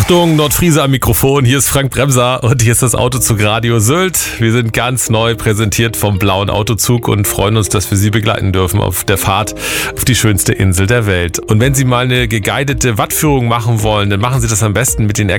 Achtung, Nordfriese am Mikrofon, hier ist Frank Bremser und hier ist das Autozug Radio Sylt. Wir sind ganz neu präsentiert vom blauen Autozug und freuen uns, dass wir Sie begleiten dürfen auf der Fahrt auf die schönste Insel der Welt. Und wenn Sie mal eine geguidete Wattführung machen wollen, dann machen Sie das am besten mit den